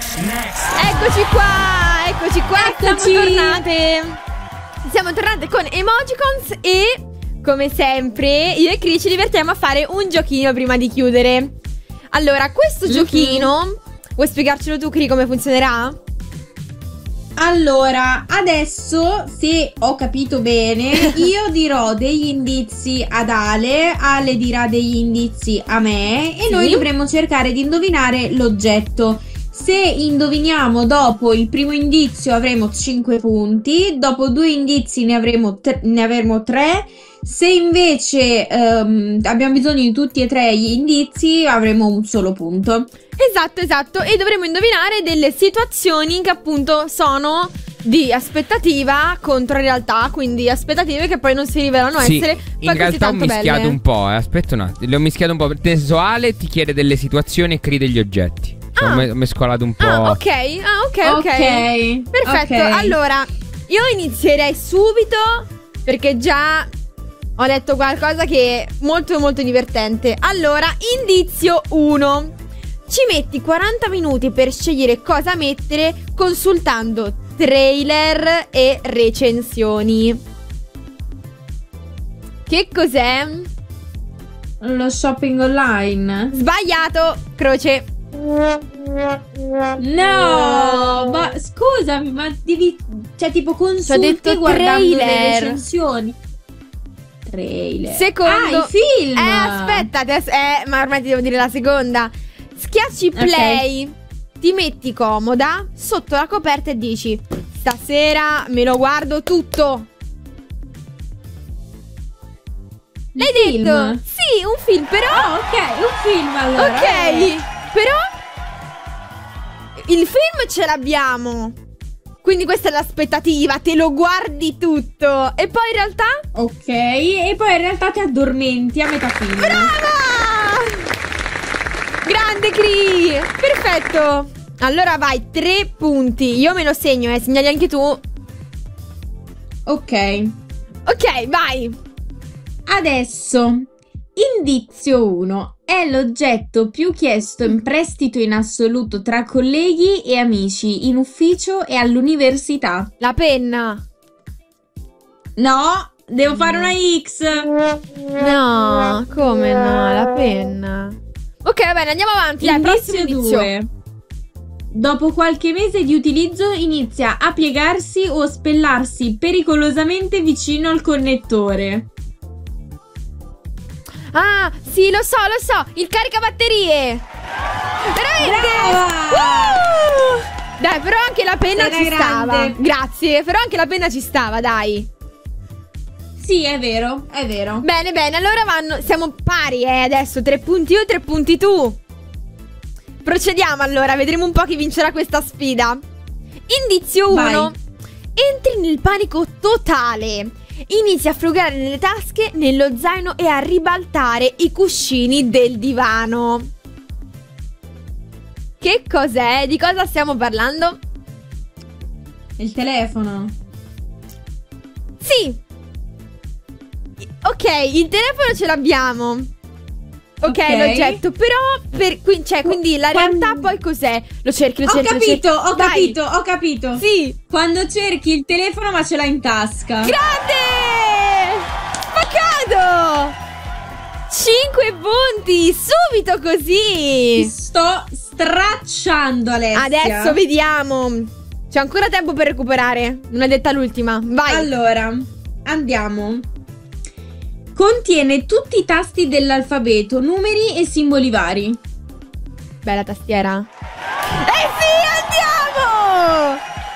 Eccoci qua, siamo tornate con Emojicons e, come sempre, io e Cri ci divertiamo a fare un giochino prima di chiudere. Allora, questo giochino, vuoi spiegarcelo tu, Cri, come funzionerà? Allora, adesso, se ho capito bene, io dirò degli indizi ad Ale dirà degli indizi a me e noi dovremo cercare di indovinare l'oggetto. Se indoviniamo dopo il primo indizio avremo 5 punti, dopo 2 indizi ne avremo 3. Se invece abbiamo bisogno di tutti e 3 gli indizi avremo un solo punto. Esatto, e dovremo indovinare delle situazioni che appunto sono di aspettativa contro realtà, quindi aspettative che poi non si rivelano essere in realtà ho mischiato un po', aspetta un attimo, le ho mischiato un po', nel senso Ale ti chiede delle situazioni e Cri degli oggetti. Ho mescolato un po'. Ok. Perfetto, allora io inizierei subito perché già ho letto qualcosa che è molto molto divertente. Allora, indizio 1. Ci metti 40 minuti per scegliere cosa mettere consultando trailer e recensioni. Che cos'è? Lo shopping online. Sbagliato, croce. No, ma scusami, ma devi, cioè tipo consulti guardando le recensioni. Trailer. Secondo. I film. Aspetta, ma ormai ti devo dire la seconda. Schiacci play, ti metti comoda sotto la coperta e dici: stasera me lo guardo tutto. L'hai detto? Sì, un film, però. Ok, un film allora. Ok, però il film ce l'abbiamo. Quindi questa è l'aspettativa, te lo guardi tutto. E poi in realtà? Ok, e poi in realtà ti addormenti a metà film. Brava! Grande Cri! Perfetto! Allora vai, 3 punti. Io me lo segno, segnali anche tu. Ok, vai. Adesso, indizio 1. È l'oggetto più chiesto in prestito in assoluto tra colleghi e amici, in ufficio e all'università. La penna. No, devo fare una X. No, come no? La penna. Ok, va bene, andiamo avanti. Dai, prossimo indizio. 2. Dopo qualche mese di utilizzo inizia a piegarsi o spellarsi pericolosamente vicino al connettore. Ah, sì, lo so, il caricabatterie. Veramente? Dai, però anche la penna ci stava. Grazie, però anche la penna ci stava, dai. Sì, è vero. Bene, allora siamo pari, adesso 3 punti io, 3 punti tu. Procediamo allora, vedremo un po' chi vincerà questa sfida. Indizio 1. Entri nel panico totale. Inizia a frugare nelle tasche, nello zaino e a ribaltare i cuscini del divano. Che cos'è? Di cosa stiamo parlando? Il telefono. Sì. Ok, il telefono ce l'abbiamo. Ok, l'oggetto. Però quindi la realtà poi cos'è? Lo cerchi. Ho capito. Sì. Quando cerchi il telefono ma ce l'hai in tasca. Grande! Spaccato! 5 punti, subito così. Ti sto stracciando, Alessia. Adesso vediamo. C'è ancora tempo per recuperare. Non è detta l'ultima. Vai. Allora, andiamo. Contiene tutti i tasti dell'alfabeto, numeri e simboli vari. Bella tastiera. Sì, andiamo!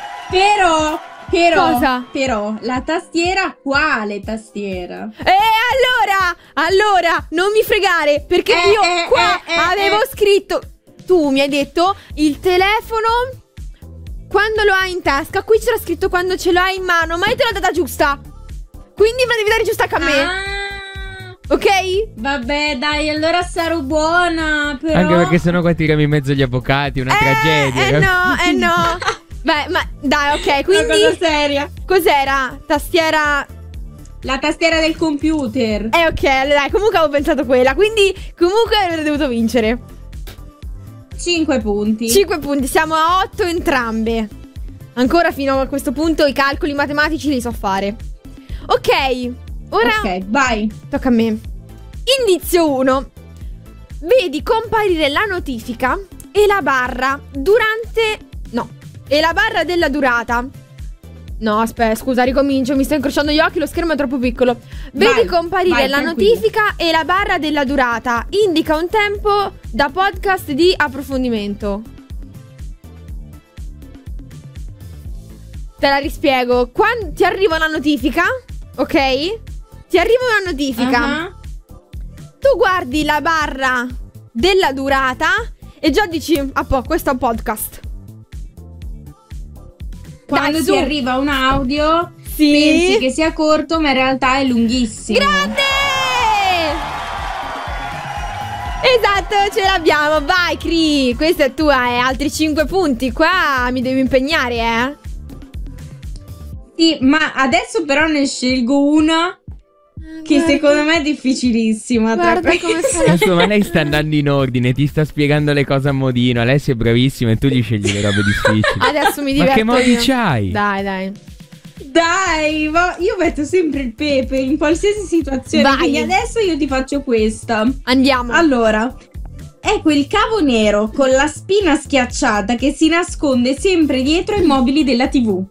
Però, la tastiera, quale tastiera? Allora, non mi fregare, perché io qua avevo scritto. Tu mi hai detto il telefono quando lo hai in tasca. Qui c'era scritto quando ce l'hai in mano, ma io te l'ho data giusta. Quindi me la devi dare giusta anche a me. Ok? Vabbè, dai, allora sarò buona, però. Anche perché sennò qua tirami in mezzo gli avvocati, una tragedia. No. Beh, ma dai, ok, quindi una cosa seria. Cos'era? Tastiera. La tastiera del computer. Ok, dai, comunque avevo pensato quella. Quindi comunque avrei dovuto vincere. 5 punti. 5 punti, siamo a 8 entrambe. Ancora fino a questo punto i calcoli matematici li so fare. Ok, ora vai. tocca a me. Indizio 1. Vedi comparire la notifica e la barra e la barra della durata. No, aspetta, scusa, ricomincio, mi sto incrociando gli occhi, lo schermo è troppo piccolo. Vedi comparire la notifica e la barra della durata. Indica un tempo da podcast di approfondimento. Te la rispiego. Quando ti arriva una notifica, ok? Ti arriva una notifica. Tu guardi la barra della durata e già dici, questo è un podcast. Quando ti arriva un audio, pensi che sia corto, ma in realtà è lunghissimo. Grande! Esatto, ce l'abbiamo. Vai, Cri. Questa è tua, altri 5 punti. Qua mi devi impegnare, Sì, ma adesso però ne scelgo una che secondo me è difficilissima. Guarda come ma lei sta andando in ordine, ti sta spiegando le cose a modino. Alessia è bravissima e tu gli scegli le robe difficili. Adesso mi diverto. Ma che modi c'hai? Dai, ma io metto sempre il pepe in qualsiasi situazione. Vai. Quindi adesso io ti faccio questa. Andiamo. Allora, è quel cavo nero con la spina schiacciata che si nasconde sempre dietro ai mobili della TV.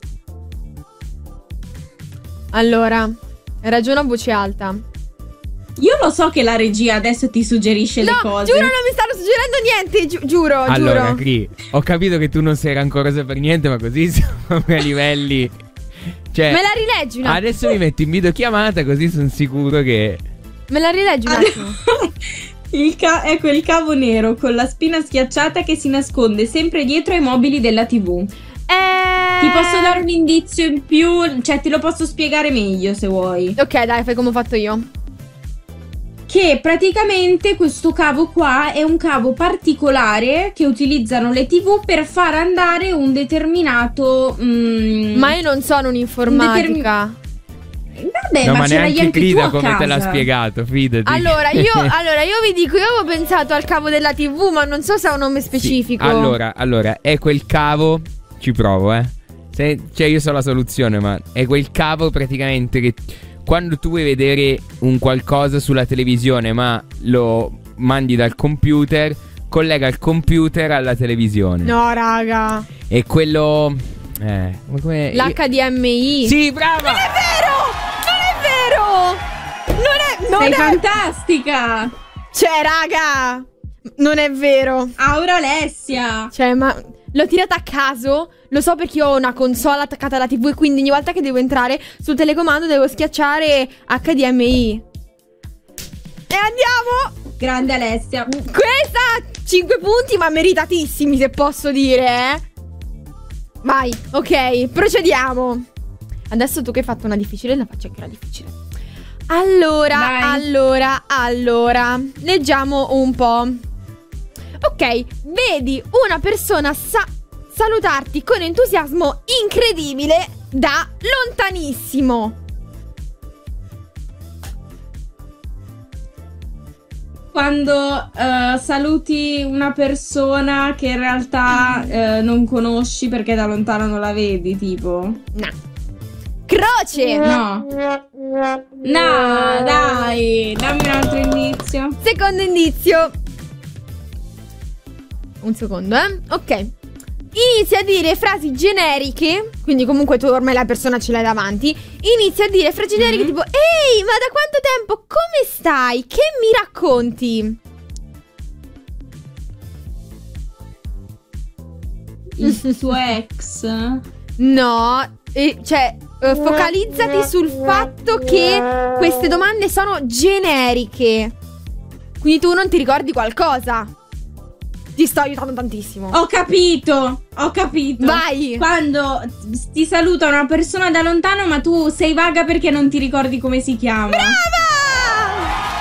Allora, ragiona a voce alta. Io lo so che la regia adesso ti suggerisce le cose. Giuro, non mi stanno suggerendo niente. Giuro. Allora, Cri, ho capito che tu non sei rancorosa per niente, ma così siamo a livelli. Cioè, me la rileggi un attimo? Adesso mi metto in videochiamata, così sono sicuro che. Me la rileggi un attimo? È quel cavo nero con la spina schiacciata che si nasconde sempre dietro ai mobili della TV. Ti posso dare un indizio in più? Cioè, te lo posso spiegare meglio se vuoi. Ok, dai, fai come ho fatto io. Che praticamente questo cavo qua è un cavo particolare che utilizzano le TV per far andare un determinato. Ma io non sono un'informatica. Vabbè, no, ma ce l'hai anche tu a come casa. te l'ha spiegato, fidati. Allora, io vi dico, io avevo pensato al cavo della TV, ma non so se ha un nome specifico. Sì. Allora, è quel cavo. Ci provo, cioè, io so la soluzione, ma è quel cavo praticamente che quando tu vuoi vedere un qualcosa sulla televisione, ma lo mandi dal computer, collega il computer alla televisione. No, raga. E quello. L'HDMI. Sì, brava! Non è vero! Sei fantastica! Cioè, raga, non è vero. Aura Alessia. Cioè, ma l'ho tirata a caso. Lo so perché ho una console attaccata alla TV e quindi ogni volta che devo entrare sul telecomando devo schiacciare HDMI. E andiamo! Grande Alessia. Questa 5 punti, ma meritatissimi, se posso dire, Vai, ok, procediamo. Adesso tu che hai fatto una difficile, la faccio anche una difficile. Allora, leggiamo un po'. Ok, vedi una persona salutarti con entusiasmo incredibile da lontanissimo. Quando saluti una persona che in realtà non conosci perché da lontano non la vedi, tipo. No. Croce. No, dai, dammi un altro indizio. Secondo indizio. Un secondo, ok. Inizia a dire frasi generiche. Quindi comunque tu ormai la persona ce l'hai davanti. Inizia a dire frasi generiche tipo: ehi, ma da quanto tempo? Come stai? Che mi racconti? Il tuo ex? No, cioè focalizzati sul fatto che queste domande sono generiche. Quindi tu non ti ricordi qualcosa. Ti sto aiutando tantissimo. Ho capito. Vai. Quando ti saluta una persona da lontano, ma tu sei vaga perché non ti ricordi come si chiama. Brava!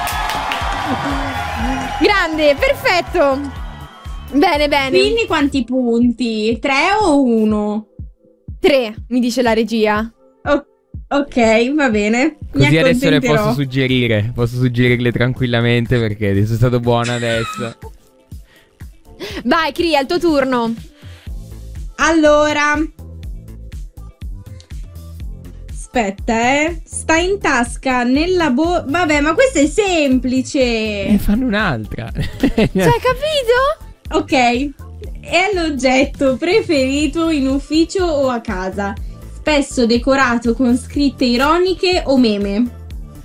Grande, perfetto. Bene. Quindi quanti punti? 3 o 1? 3, mi dice la regia. Ok, va bene. Così adesso le posso suggerire. Posso suggerirle tranquillamente perché sono stato buono adesso. Vai, Cri, è il tuo turno. Allora, aspetta, sta in tasca nella vabbè, ma questo è semplice. Ne fanno un'altra. Cioè, capito? Ok, è l'oggetto preferito in ufficio o a casa, spesso decorato con scritte ironiche o meme.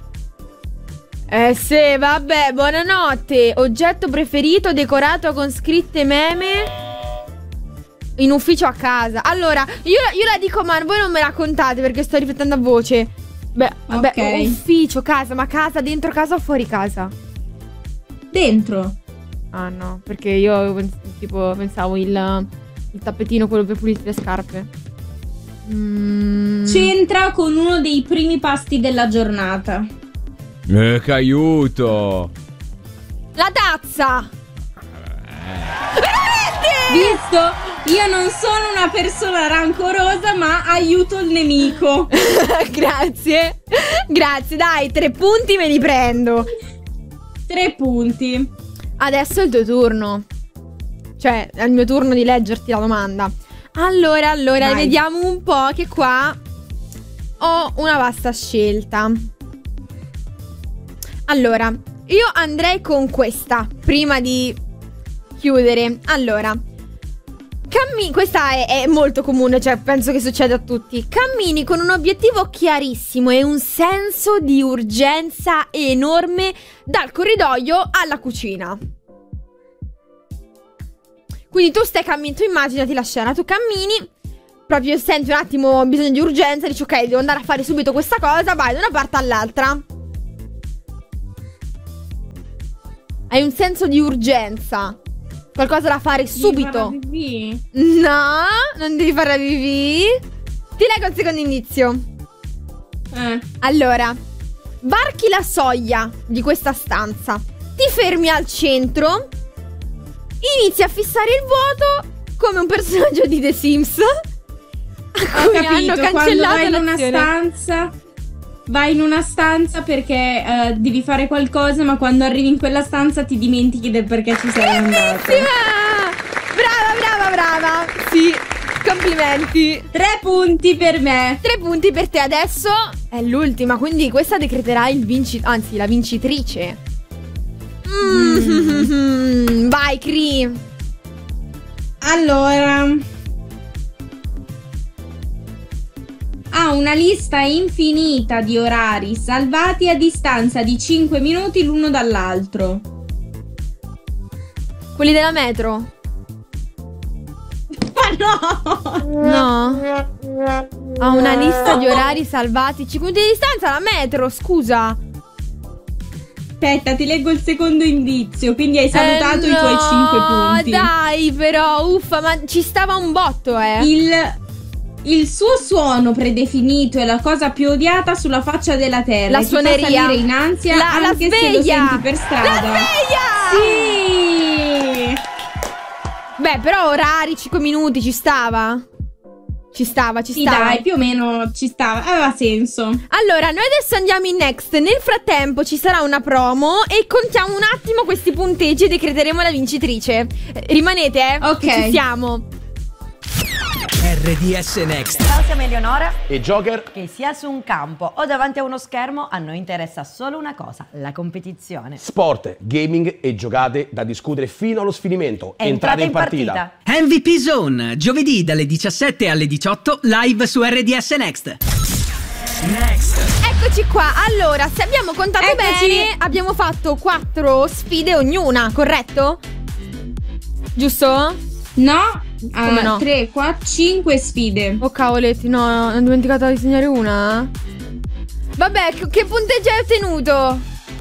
Sì, vabbè, buonanotte. Oggetto preferito decorato con scritte meme in ufficio a casa. Allora, io la dico, ma voi non me la contate perché sto riflettendo a voce. Beh, vabbè, Ok. ufficio, casa, ma casa, dentro casa o fuori casa? Dentro. Ah no, perché io tipo pensavo il tappetino, quello per pulire le scarpe. C'entra con uno dei primi pasti della giornata. Che aiuto. La tazza! Visto? Io non sono una persona rancorosa, ma aiuto il nemico. Grazie. Grazie, dai, 3 punti me li prendo. 3 punti. Adesso è il tuo turno. Cioè, è il mio turno di leggerti la domanda. Allora, Vai. vediamo un po' che qua ho una vasta scelta. Allora, io andrei con questa prima di chiudere. Allora, questa è molto comune, cioè penso che succeda a tutti. Cammini con un obiettivo chiarissimo e un senso di urgenza enorme dal corridoio alla cucina. Quindi tu stai camminando, tu immaginati la scena, tu cammini, proprio senti un attimo bisogno di urgenza, dici ok, devo andare a fare subito questa cosa, vai da una parte all'altra. Hai un senso di urgenza, qualcosa da fare subito. No, non devi fare la pipì. Ti leggo il secondo indizio. Allora, varchi la soglia di questa stanza, ti fermi al centro, inizi a fissare il vuoto come un personaggio di The Sims. Ho capito, quando vai in una stanza, vai in una stanza perché devi fare qualcosa, ma quando arrivi in quella stanza ti dimentichi del perché ci sei andato. Brava. Sì, complimenti. 3 punti per me. 3 punti per te. Adesso è l'ultima, quindi questa decreterà la vincitrice. Vai, Cri. Allora, ha una lista infinita di orari salvati a distanza di 5 minuti l'uno dall'altro. Quelli della metro? Ma no! No. Ha una lista di orari salvati 5 minuti di distanza. La metro, scusa. Aspetta, ti leggo il secondo indizio. Quindi hai salutato i tuoi 5 punti. Dai, però, uffa, ma ci stava un botto, Il suo suono predefinito è la cosa più odiata sulla faccia della terra. La e ti fa suoneria. salire in ansia anche la se lo sveglia. senti per strada. La sveglia! Sì! Beh, però orari 5 minuti ci stava. Ci stava. Sì, dai, più o meno ci stava. Aveva senso. Allora, noi adesso andiamo in next. Nel frattempo ci sarà una promo e contiamo un attimo questi punteggi e decreteremo la vincitrice. Rimanete, Ok. che ci siamo. RDS Next. Ciao, siamo Eleonora. E Joker? Che sia su un campo o davanti a uno schermo, a noi interessa solo una cosa: la competizione. Sport, gaming e giocate da discutere fino allo sfinimento. Entrate in partita. MVP Zone, giovedì dalle 17 alle 18, live su RDS Next. Eccoci qua. Allora, se abbiamo contato Eccoci. bene, abbiamo fatto 4 sfide ognuna, corretto? Giusto? No? Come no? 3, 4, 5 sfide. Oh cavoletti, no, ho dimenticato di segnare una. Vabbè, che punteggio hai ottenuto?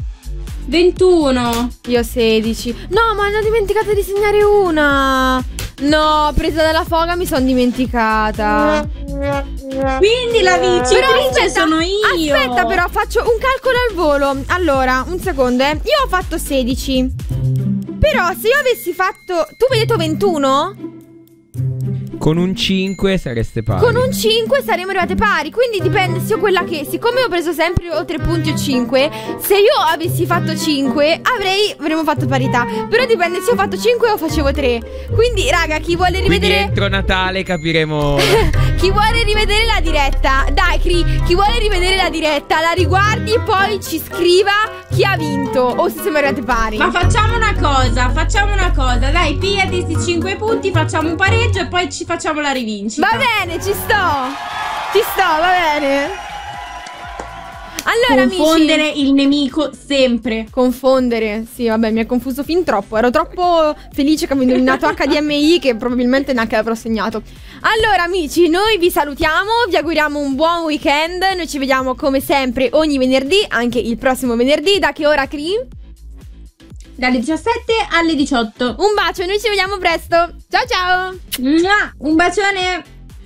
21. Io 16. No, ma ne ho dimenticato di segnare una. No, presa dalla foga mi sono dimenticata. Quindi la vincitrice aspetta, sono io. Aspetta, però faccio un calcolo al volo. Allora, un secondo, Io ho fatto 16. Però se io avessi fatto... Tu mi hai detto 21? Con un 5 sareste pari. Con un 5 saremmo arrivate pari. Quindi dipende se io quella che, siccome ho preso sempre o 3 punti o 5, se io avessi fatto 5 avremmo fatto parità. Però dipende se ho fatto 5 o facevo 3. Quindi raga, chi vuole rivedere, quindi entro Natale capiremo. chi vuole rivedere la diretta, dai chi vuole rivedere la diretta, la riguardi e poi ci scriva chi ha vinto o se siamo arrivate pari. Ma facciamo una cosa, dai, pigliati questi 5 punti, facciamo un pareggio e poi ci facciamo la rivincita. Va bene, ci sto, va bene. Allora, confondere amici, il nemico sempre. confondere, sì, vabbè, mi ha confuso fin troppo. Ero troppo felice che avevo indovinato HDMI che probabilmente neanche l'avrò segnato. Allora, amici, noi vi salutiamo, vi auguriamo un buon weekend. Noi ci vediamo come sempre ogni venerdì, anche il prossimo venerdì. Da che ora, Cri? Dalle 17 alle 18. Un bacio, noi ci vediamo presto. Ciao ciao. Mua, un bacione.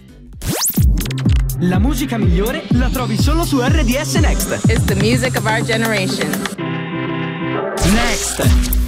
La musica migliore la trovi solo su RDS Next. It's the music of our generation. Next.